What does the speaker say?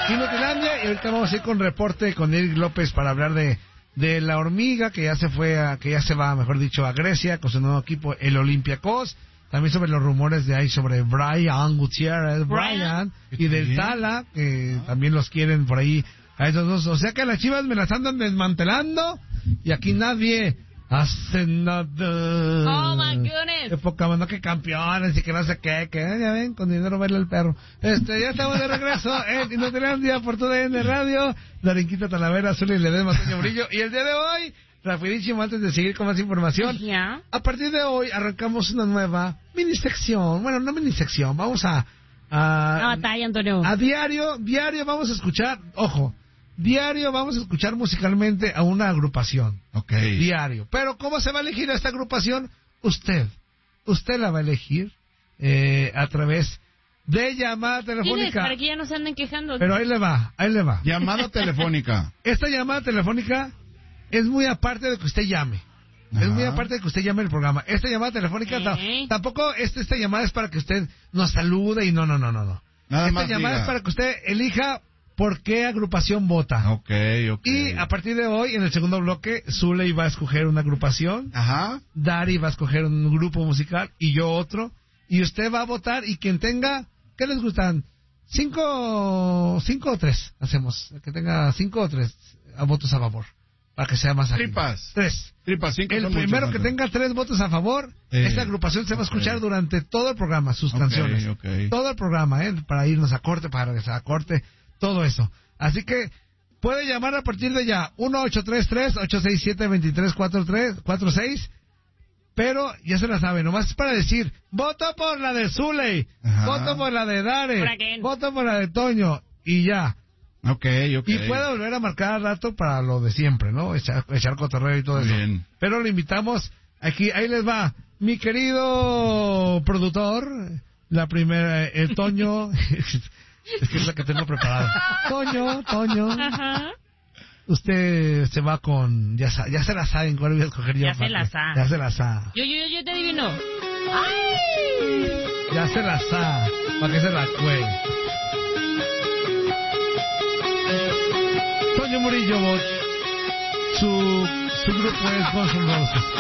Inutilandia, y ahorita vamos a ir con reporte con Eric López para hablar de la hormiga que ya se va, mejor dicho, a Grecia con su nuevo equipo, el Olympiacos. También sobre los rumores de ahí sobre Brian Gutiérrez, y del Tala, que también los quieren por ahí a esos dos. O sea que las Chivas me las andan desmantelando y aquí nadie hace nada. Oh my goodness. Qué poca mano, que campeones y que no sé qué, que ya ven, con dinero baila el perro. Ya estamos de regreso en Inutilandia por TUDN Radio. Darinquita Talavera, Zuli Ledesma, Toño Murillo. Y el día de hoy, rapidísimo, antes de seguir con más información, a partir de hoy arrancamos una nueva minisección. Bueno, no minisección, vamos a batalla, Antonio. A diario vamos a escuchar, ojo, diario vamos a escuchar musicalmente a una agrupación. Okay. Diario. Pero ¿cómo se va a elegir esta agrupación? Usted la va a elegir a través de llamada telefónica. Para que ya no se anden quejando. Pero ahí le va. Llamada telefónica. Esta llamada telefónica es muy aparte de que usted llame. Ajá. Es muy aparte de que usted llame el programa. Esta llamada telefónica tampoco esta llamada es para que usted nos salude y no. Nada esta más llamada diga. es para que usted elija por qué agrupación vota. Okay. Y a partir de hoy, en el segundo bloque, Zuley va a escoger una agrupación. Ajá. Dari va a escoger un grupo musical y yo otro. Y usted va a votar y quien tenga, ¿qué les gustan? ¿5 o 3? Hacemos. Que tenga 5 o 3 votos a favor. Para que sea más ágil. Tripas. 3. Tripas, 5. El primero que tenga 3 votos a favor, esta agrupación se va a escuchar durante todo el programa, sus canciones. Todo el programa, para irnos a corte, para regresar a corte, todo eso. Así que puede llamar a partir de ya, 1-833-867-2346, pero ya se la sabe, nomás es para decir, voto por la de Zuley, voto por la de Dare, voto por la de Toño, y ya. Okay. Y puede volver a marcar al rato para lo de siempre, ¿no? Echar cotorreo y todo eso. Bien. Pero lo invitamos aquí, ahí les va, mi querido productor, la primera, el Toño, es que es la que tengo preparada. Toño. Ajá. Usted se va con, ya se la saben cuál voy a escoger yo. Ya se la sabe. Ya se la sabe. Yo te adivino. ¡Ay! Ya se la sabe, para que se la cuelgue. Toño Murillo, su grupo es Guns N' Roses.